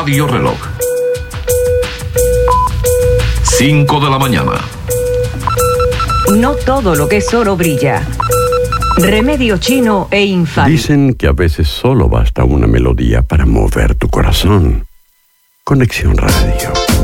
Radio Reloj. 5 de la mañana. No todo lo que es oro brilla. Remedio chino e infalible. Dicen que a veces solo basta una melodía para mover tu corazón. Conexión Radio.